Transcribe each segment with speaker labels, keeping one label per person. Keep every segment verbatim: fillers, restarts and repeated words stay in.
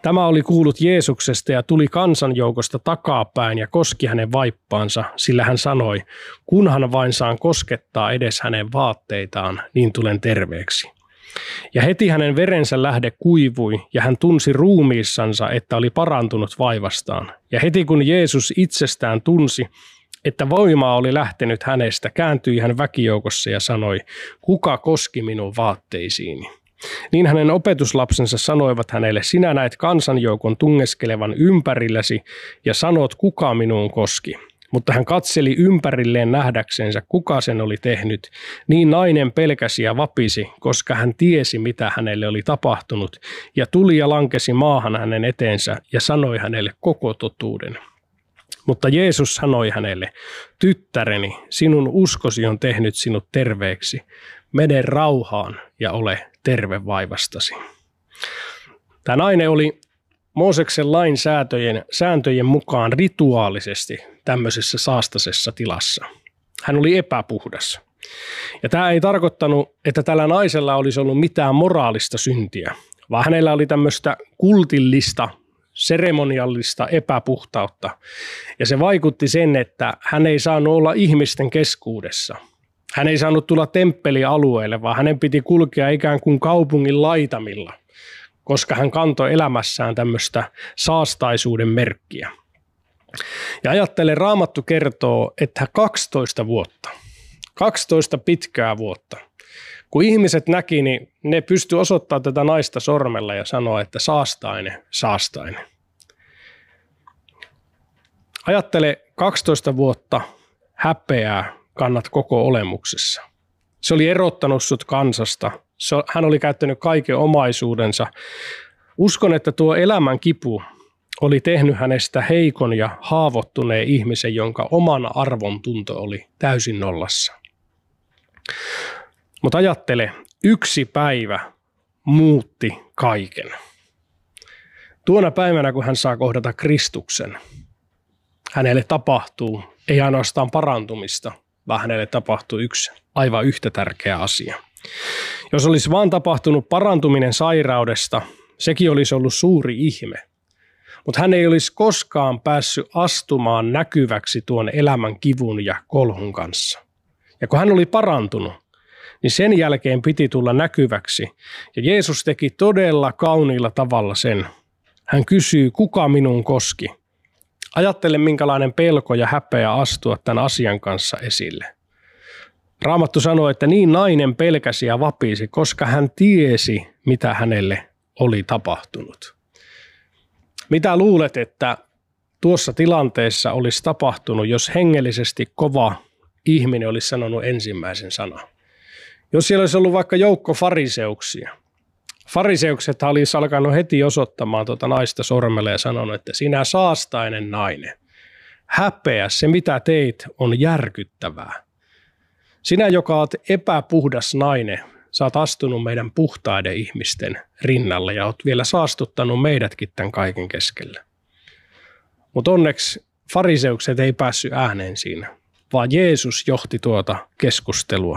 Speaker 1: Tämä oli kuullut Jeesuksesta ja tuli kansanjoukosta takapäin ja koski hänen vaippaansa, sillä hän sanoi, kunhan vain saan koskettaa edes hänen vaatteitaan, niin tulen terveeksi. Ja heti hänen verensä lähde kuivui ja hän tunsi ruumiissansa, että oli parantunut vaivastaan. Ja heti kun Jeesus itsestään tunsi, että voimaa oli lähtenyt hänestä, kääntyi hän väkijoukossa ja sanoi, kuka koski minun vaatteisiini? Niin hänen opetuslapsensa sanoivat hänelle, sinä näet kansanjoukon tungeskelevan ympärilläsi ja sanot, kuka minuun koski. Mutta hän katseli ympärilleen nähdäksensä, kuka sen oli tehnyt. Niin nainen pelkäsi ja vapisi, koska hän tiesi, mitä hänelle oli tapahtunut, ja tuli ja lankesi maahan hänen eteensä ja sanoi hänelle koko totuuden. Mutta Jeesus sanoi hänelle, tyttäreni, sinun uskosi on tehnyt sinut terveeksi. Mene rauhaan ja ole terve vaivastasi. Tämä nainen oli Mooseksen lain sääntöjen, sääntöjen mukaan rituaalisesti tämmöisessä saastasessa tilassa. Hän oli epäpuhdas. Ja tämä ei tarkoittanut, että tällä naisella olisi ollut mitään moraalista syntiä, vaan hänellä oli tämmöistä kultillista, seremoniallista epäpuhtautta. Ja se vaikutti sen, että hän ei saanut olla ihmisten keskuudessa. Hän ei saanut tulla temppelialueelle, vaan hänen piti kulkea ikään kuin kaupungin laitamilla, koska hän kantoi elämässään tämmöistä saastaisuuden merkkiä. Ja ajattele, Raamattu kertoo, että kaksitoista vuotta, kaksitoista pitkää vuotta, kun ihmiset näki, niin ne pystyi osoittamaan tätä naista sormella ja sanoa, että saastainen, saastainen. Ajattele, kaksitoista vuotta häpeää kannat koko olemuksessa. Se oli erottanut sut kansasta. Hän oli käyttänyt kaiken omaisuudensa. Uskon, että tuo elämän kipu oli tehnyt hänestä heikon ja haavoittuneen ihmisen, jonka oman arvon tunto oli täysin nollassa. Mutta ajattele, yksi päivä muutti kaiken. Tuona päivänä, kun hän saa kohdata Kristuksen, hänelle tapahtuu ei ainoastaan parantumista, vaan hänelle tapahtuu yksi aivan yhtä tärkeä asia. Jos olisi vaan tapahtunut parantuminen sairaudesta, sekin olisi ollut suuri ihme. Mutta hän ei olisi koskaan päässyt astumaan näkyväksi tuon elämän kivun ja kolhun kanssa. Ja kun hän oli parantunut, niin sen jälkeen piti tulla näkyväksi. Ja Jeesus teki todella kauniilla tavalla sen. Hän kysyy, kuka minun koski? Ajattele, minkälainen pelko ja häpeä astua tämän asian kanssa esille. Raamattu sanoo, että niin nainen pelkäsi ja vapisi, koska hän tiesi, mitä hänelle oli tapahtunut. Mitä luulet, että tuossa tilanteessa olisi tapahtunut, jos hengellisesti kova ihminen olisi sanonut ensimmäisen sanan? Jos siellä olisi ollut vaikka joukko fariseuksia. Fariseukset olisi alkanut heti osoittamaan tuota naista sormella ja sanonut, että sinä saastainen nainen, häpeä, se mitä teit on järkyttävää. Sinä, joka olet epäpuhdas nainen, sä oot astunut meidän puhtaiden ihmisten rinnalle ja oot vielä saastuttanut meidätkin tämän kaiken keskellä. Mutta onneksi fariseukset ei päässyt ääneen siinä, vaan Jeesus johti tuota keskustelua.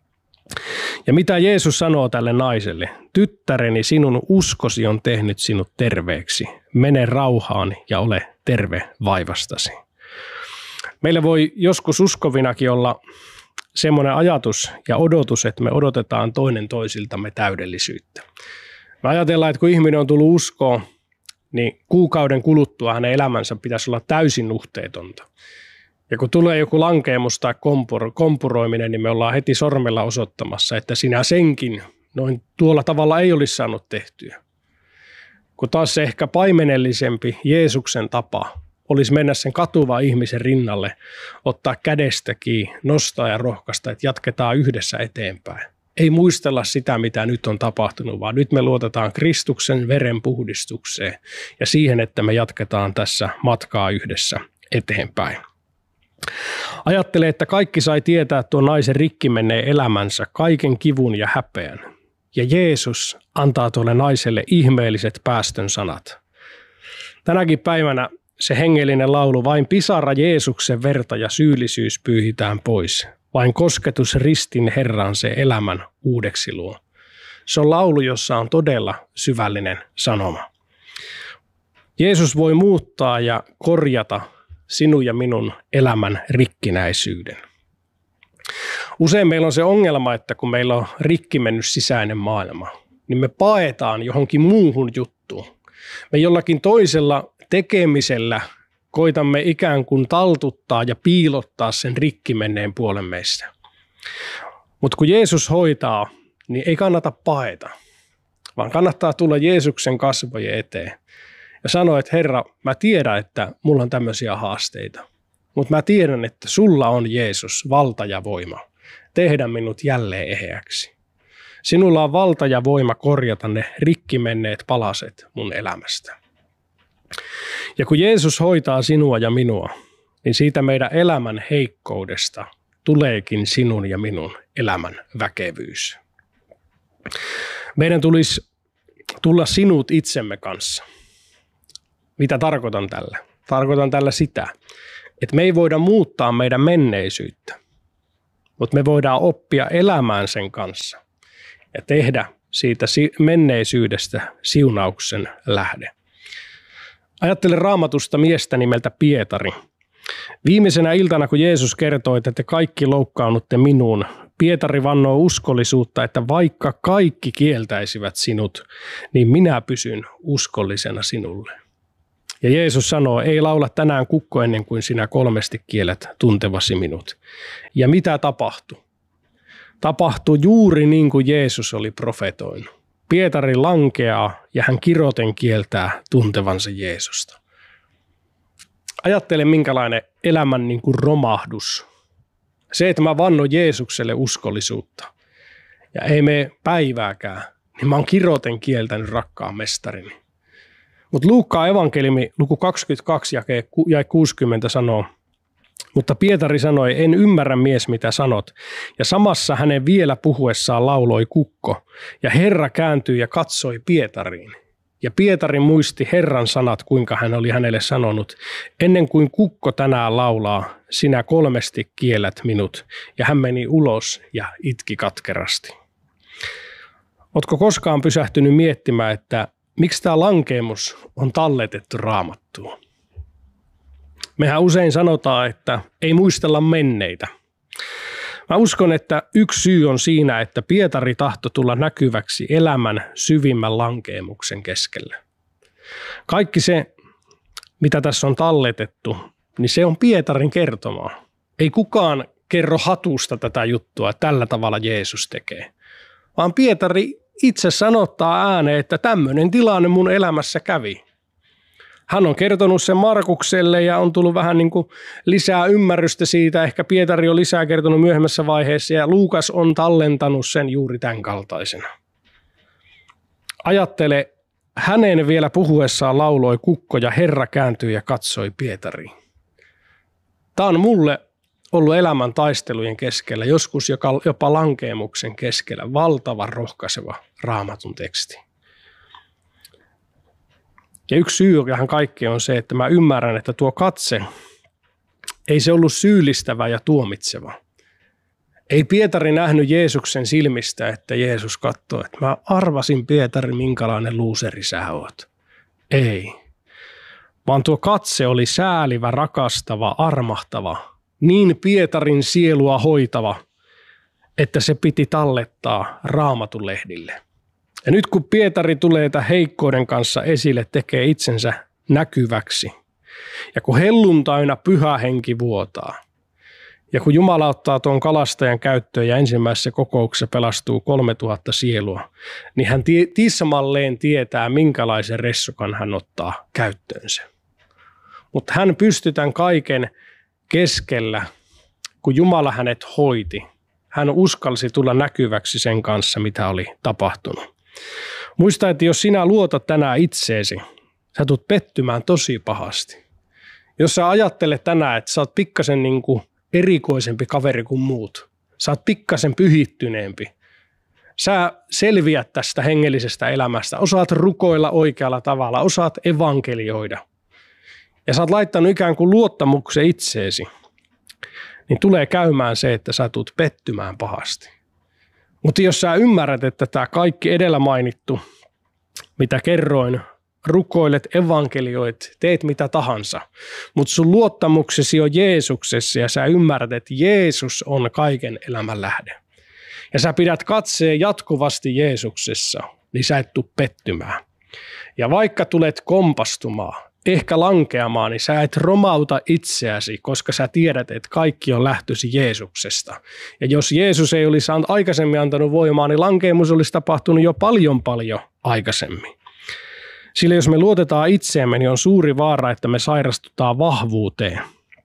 Speaker 1: Ja mitä Jeesus sanoo tälle naiselle? Tyttäreni, sinun uskosi on tehnyt sinut terveeksi. Mene rauhaan ja ole terve vaivastasi. Meillä voi joskus uskovinakin olla semmoinen ajatus ja odotus, että me odotetaan toinen toisiltamme täydellisyyttä. Me ajatellaan, että kun ihminen on tullut uskoon, niin kuukauden kuluttua hänen elämänsä pitäisi olla täysin nuhteetonta. Ja kun tulee joku lankeemus tai kompur, kompuroiminen, niin me ollaan heti sormella osoittamassa, että sinä senkin noin tuolla tavalla ei olisi saanut tehtyä. Kun taas se ehkä paimenellisempi Jeesuksen tapa olisi mennä sen katuvan ihmisen rinnalle, ottaa kädestä kiinni, nostaa ja rohkaista, että jatketaan yhdessä eteenpäin. Ei muistella sitä, mitä nyt on tapahtunut, vaan nyt me luotetaan Kristuksen veren puhdistukseen ja siihen, että me jatketaan tässä matkaa yhdessä eteenpäin. Ajattele, että kaikki sai tietää tuon naisen rikki menneen elämänsä, kaiken kivun ja häpeän. Ja Jeesus antaa tuolle naiselle ihmeelliset päästön sanat. Tänäkin päivänä se hengellinen laulu, vain pisara Jeesuksen verta ja syyllisyys pyyhitään pois. Vain kosketus ristin Herran se elämän uudeksi luo. Se on laulu, jossa on todella syvällinen sanoma. Jeesus voi muuttaa ja korjata sinun ja minun elämän rikkinäisyyden. Usein meillä on se ongelma, että kun meillä on rikki mennyt sisäinen maailma, niin me paetaan johonkin muuhun juttuun. Me jollakin toisella tekemisellä koitamme ikään kuin taltuttaa ja piilottaa sen rikki menneen puolen meistä. Mutta kun Jeesus hoitaa, niin ei kannata paeta, vaan kannattaa tulla Jeesuksen kasvojen eteen ja sanoa, että Herra, mä tiedän, että mulla on tämmöisiä haasteita, mutta mä tiedän, että sulla on Jeesus valta ja voima tehdä minut jälleen eheäksi. Sinulla on valta ja voima korjata ne rikki menneet palaset mun elämästä. Ja kun Jeesus hoitaa sinua ja minua, niin siitä meidän elämän heikkoudesta tuleekin sinun ja minun elämän väkevyys. Meidän tulisi tulla sinut itsemme kanssa. Mitä tarkoitan tällä? Tarkoitan tällä sitä, että me ei voida muuttaa meidän menneisyyttä, mutta me voidaan oppia elämään sen kanssa ja tehdä siitä menneisyydestä siunauksen lähde. Ajattele Raamatusta miestä nimeltä Pietari. Viimeisenä iltana, kun Jeesus kertoi, että te kaikki loukkaannutte minuun, Pietari vannoo uskollisuutta, että vaikka kaikki kieltäisivät sinut, niin minä pysyn uskollisena sinulle. Ja Jeesus sanoo, ei laula tänään kukko ennen kuin sinä kolmesti kielät tuntevasi minut. Ja mitä tapahtui? Tapahtui juuri niin kuin Jeesus oli profetoinut. Pietari lankeaa ja hän kiroten kieltää tuntevansa Jeesusta. Ajattele minkälainen elämän niin kuin romahdus. Se, että mä vannon Jeesukselle uskollisuutta ja ei mene päivääkään, niin mä oon kiroten kieltänyt rakkaan mestarini. Mutta Luukkaan evankeliumi luku kaksikymmentäkaksi jae kuusikymmentä sanoo, mutta Pietari sanoi, en ymmärrä mies mitä sanot. Ja samassa hänen vielä puhuessaan lauloi kukko. Ja Herra kääntyi ja katsoi Pietariin. Ja Pietari muisti Herran sanat, kuinka hän oli hänelle sanonut, ennen kuin kukko tänään laulaa, sinä kolmesti kiellät minut. Ja hän meni ulos ja itki katkerasti. Ootko koskaan pysähtynyt miettimään, että miksi tämä lankeemus on talletettu Raamattuun? Mehän usein sanotaan, että ei muistella menneitä. Mä uskon, että yksi syy on siinä, että Pietari tahtoi tulla näkyväksi elämän syvimmän lankeemuksen keskellä. Kaikki se, mitä tässä on talletettu, niin se on Pietarin kertomaa. Ei kukaan kerro hatusta tätä juttua, että tällä tavalla Jeesus tekee. Vaan Pietari itse sanottaa ääneen, että tämmöinen tilanne mun elämässä kävi. Hän on kertonut sen Markukselle ja on tullut vähän niin kuin lisää ymmärrystä siitä. Ehkä Pietari on lisää kertonut myöhemmässä vaiheessa ja Luukas on tallentanut sen juuri tämän kaltaisena. Ajattele, hänen vielä puhuessaan lauloi kukko ja Herra kääntyi ja katsoi Pietariin. Tämä on mulle ollut elämän taistelujen keskellä, joskus jopa lankeemuksen keskellä, valtavan rohkaiseva Raamatun teksti. Ja yksi syy tähän kaikkeen on se, että mä ymmärrän, että tuo katse ei se ollut syyllistävä ja tuomitseva. Ei Pietari nähnyt Jeesuksen silmistä, että Jeesus katsoi, että mä arvasin Pietari, minkälainen luuseri sä oot. Ei. Vaan tuo katse oli säälivä, rakastava, armahtava, niin Pietarin sielua hoitava, että se piti tallettaa Raamatun lehdille. Ja nyt kun Pietari tulee tämän heikkouden kanssa esille, tekee itsensä näkyväksi. Ja kun helluntaina pyhä henki vuotaa. Ja kun Jumala ottaa tuon kalastajan käyttöön ja ensimmäisessä kokouksessa pelastuu kolmetuhatta sielua, niin hän tismalleen tietää, minkälaisen ressukan hän ottaa käyttöönsä. Mutta hän pystyy tämän kaiken keskellä, kun Jumala hänet hoiti. Hän uskalsi tulla näkyväksi sen kanssa, mitä oli tapahtunut. Muista, että jos sinä luotat tänään itseesi, sä tulet pettymään tosi pahasti. Jos sä ajattelet tänään, että sä oot pikkasen niin kuin erikoisempi kaveri kuin muut, sä oot pikkasen pyhittyneempi, sä selviät tästä hengellisestä elämästä, osaat rukoilla oikealla tavalla, osaat evankelioida ja sä oot laittanut ikään kuin luottamuksen itseesi, niin tulee käymään se, että sä tulet pettymään pahasti. Mutta jos sä ymmärrät, että tämä kaikki edellä mainittu, mitä kerroin rukoilet, evankelioit, teet mitä tahansa. Mutta sun luottamuksesi on Jeesuksessa ja sä ymmärrät, että Jeesus on kaiken elämän lähde. Ja sä pidät katseen jatkuvasti Jeesuksessa, niin sä et tule pettymään. Ja vaikka tulet kompastumaan, ehkä lankeamaan, niin sä et romauta itseäsi, koska sä tiedät, että kaikki on lähtösi Jeesuksesta. Ja jos Jeesus ei olisi aikaisemmin antanut voimaa, niin lankeemus olisi tapahtunut jo paljon paljon aikaisemmin. Sillä jos me luotetaan itseemme, niin on suuri vaara, että me sairastutaan vahvuuteen.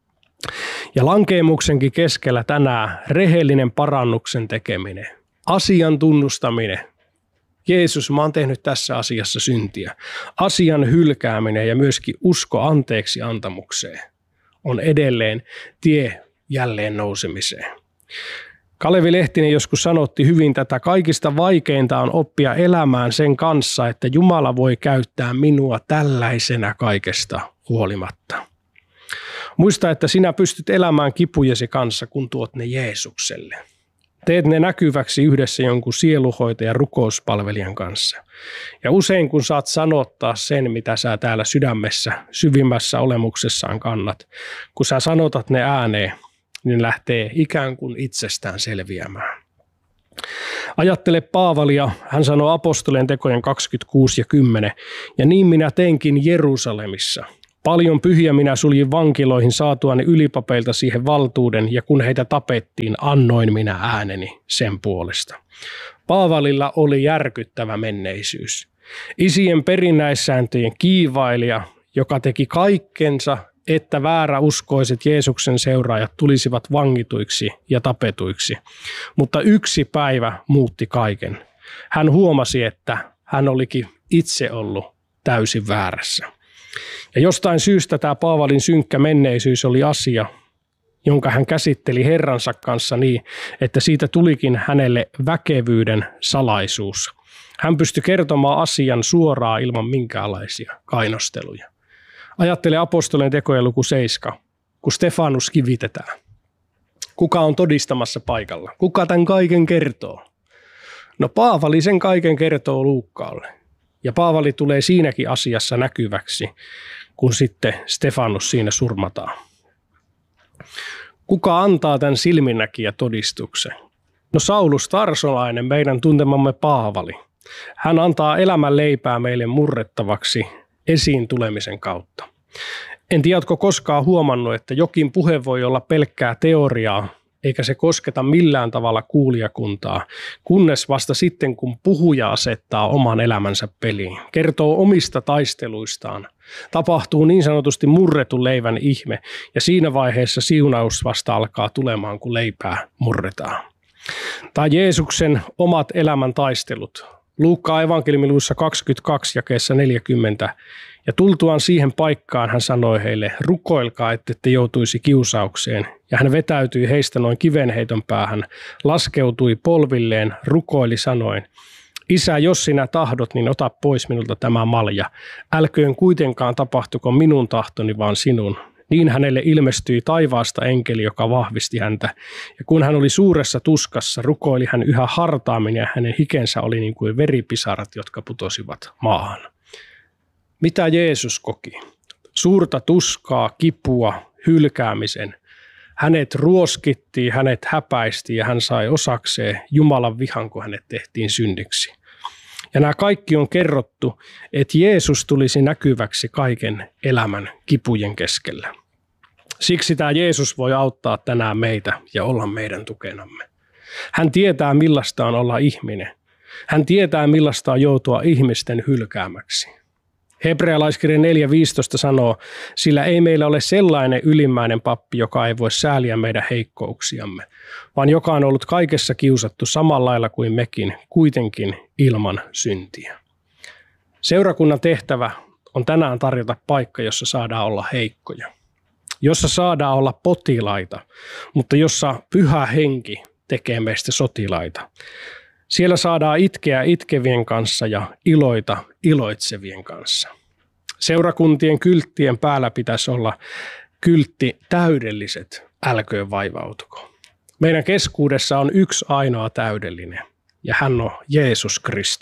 Speaker 1: Ja lankeemuksenkin keskellä tänään rehellinen parannuksen tekeminen, asian tunnustaminen. Jeesus, mä oon tehnyt tässä asiassa syntiä. Asian hylkääminen ja myöskin usko anteeksi antamukseen on edelleen tie jälleen nousemiseen. Kalevi Lehtinen joskus sanotti hyvin tätä, kaikista vaikeinta on oppia elämään sen kanssa, että Jumala voi käyttää minua tällaisena kaikesta huolimatta. Muista, että sinä pystyt elämään kipujesi kanssa, kun tuot ne Jeesukselle. Teet ne näkyväksi yhdessä jonkun sieluhoitajan rukouspalvelijan kanssa. Ja usein kun saat sanottaa sen, mitä sä täällä sydämessä, syvimmässä olemuksessaan kannat, kun sä sanotat ne ääneen, niin lähtee ikään kuin itsestään selviämään. Ajattele Paavalia, hän sanoo apostolien tekojen kaksikymmentäkuusi ja kymmenen, ja niin minä teinkin Jerusalemissa. Paljon pyhiä minä suljin vankiloihin saatuani ylipapeilta siihen valtuuden, ja kun heitä tapettiin, annoin minä ääneni sen puolesta. Paavalilla oli järkyttävä menneisyys. Isien perinnäissääntöjen kiivailija, joka teki kaikkensa, että vääräuskoiset Jeesuksen seuraajat tulisivat vangituiksi ja tapetuiksi. Mutta yksi päivä muutti kaiken. Hän huomasi, että hän olikin itse ollut täysin väärässä. Ja jostain syystä tämä Paavalin synkkä menneisyys oli asia, jonka hän käsitteli Herransa kanssa niin, että siitä tulikin hänelle väkevyyden salaisuus. Hän pystyi kertomaan asian suoraan ilman minkäänlaisia kainosteluja. Ajattele apostolien tekojen luku seitsemän, kun Stefanus kivitetään. Kuka on todistamassa paikalla? Kuka tämän kaiken kertoo? No Paavali sen kaiken kertoo Luukkaalle. Ja Paavali tulee siinäkin asiassa näkyväksi, kun sitten Stefanus siinä surmataan. Kuka antaa tämän silminnäkijä todistuksen? No Saulus Tarsolainen, meidän tuntemamme Paavali. Hän antaa elämän leipää meille murrettavaksi esiin tulemisen kautta. En tiedä, oletko koskaan huomannut, että jokin puhe voi olla pelkkää teoriaa, eikä se kosketa millään tavalla kuulijakuntaa, kunnes vasta sitten, kun puhuja asettaa oman elämänsä peliin, kertoo omista taisteluistaan, tapahtuu niin sanotusti murretun leivän ihme, ja siinä vaiheessa siunaus vasta alkaa tulemaan, kun leipää murretaan. Tai Jeesuksen omat elämän taistelut. Luukkaan evankeliumiluvussa kaksikymmentäkaksi jakeessa neljäkymmentä. Ja tultuaan siihen paikkaan hän sanoi heille, rukoilkaa, ettette joutuisi kiusaukseen. Ja hän vetäytyi heistä noin kivenheiton päähän, laskeutui polvilleen, rukoili sanoen, Isä, jos sinä tahdot, niin ota pois minulta tämä malja. Älköön kuitenkaan tapahtuko minun tahtoni, vaan sinun. Niin hänelle ilmestyi taivaasta enkeli, joka vahvisti häntä. Ja kun hän oli suuressa tuskassa, rukoili hän yhä hartaammin ja hänen hikensä oli niin kuin veripisarat, jotka putosivat maahan. Mitä Jeesus koki? Suurta tuskaa, kipua, hylkäämisen. Hänet ruoskittiin, hänet häpäistiin ja hän sai osakseen Jumalan vihan, kun hänet tehtiin synniksi. Ja nämä kaikki on kerrottu, että Jeesus tulisi näkyväksi kaiken elämän kipujen keskellä. Siksi tämä Jeesus voi auttaa tänään meitä ja olla meidän tukenamme. Hän tietää, millaista on olla ihminen. Hän tietää, millaista on joutua ihmisten hylkäämäksi. Hebrealaiskirja neljä viisitoista sanoo, sillä ei meillä ole sellainen ylimmäinen pappi, joka ei voi sääliä meidän heikkouksiamme, vaan joka on ollut kaikessa kiusattu samalla lailla kuin mekin, kuitenkin ilman syntiä. Seurakunnan tehtävä on tänään tarjota paikka, jossa saadaan olla heikkoja, jossa saadaan olla potilaita, mutta jossa pyhä henki tekee meistä sotilaita. Siellä saadaan itkeä itkevien kanssa ja iloita iloitsevien kanssa. Seurakuntien kylttien päällä pitäisi olla kyltti täydelliset, älköön vaivautuko. Meidän keskuudessa on yksi ainoa täydellinen ja hän on Jeesus Kristus.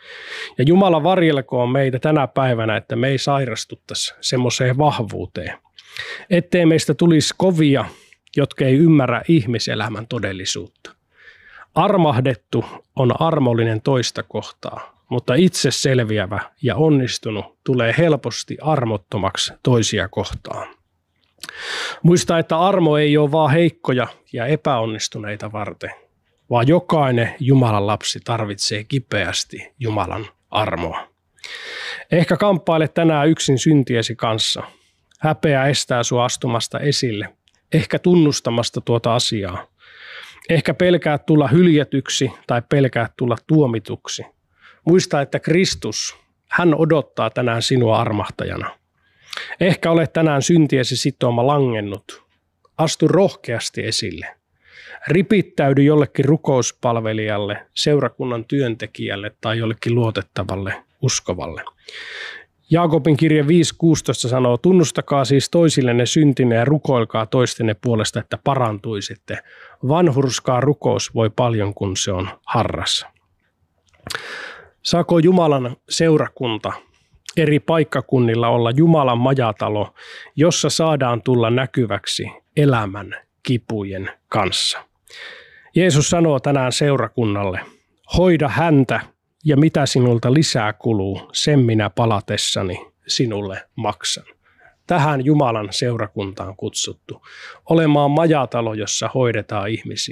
Speaker 1: Ja Jumala varjelkoon meitä tänä päivänä, että me ei sairastuttaisi semmoiseen vahvuuteen. Ettei meistä tulisi kovia, jotka ei ymmärrä ihmiselämän todellisuutta. Armahdettu on armollinen toista kohtaa, mutta itse selviävä ja onnistunut tulee helposti armottomaksi toisia kohtaan. Muista, että armo ei ole vaan heikkoja ja epäonnistuneita varten, vaan jokainen Jumalan lapsi tarvitsee kipeästi Jumalan armoa. Ehkä kamppaile tänään yksin syntiesi kanssa. Häpeä estää sua astumasta esille, ehkä tunnustamasta tuota asiaa. Ehkä pelkäät tulla hyljetyksi tai pelkäät tulla tuomituksi. Muista, että Kristus, hän odottaa tänään sinua armahtajana. Ehkä olet tänään syntiesi sitooma langennut. Astu rohkeasti esille. Ripittäydy jollekin rukouspalvelijalle, seurakunnan työntekijälle tai jollekin luotettavalle uskovalle. Jaakobin kirje viisi kuusitoista sanoo, tunnustakaa siis toisillenne syntinne ja rukoilkaa toistenne puolesta, että parantuisitte. Vanhurskaa rukous voi paljon, kun se on harras. Saako Jumalan seurakunta eri paikkakunnilla olla Jumalan majatalo, jossa saadaan tulla näkyväksi elämän kipujen kanssa? Jeesus sanoo tänään seurakunnalle, hoida häntä ja mitä sinulta lisää kuluu, sen minä palatessani sinulle maksan. Tähän Jumalan seurakuntaan kutsuttu, olemaan majatalo, jossa hoidetaan ihmisiä.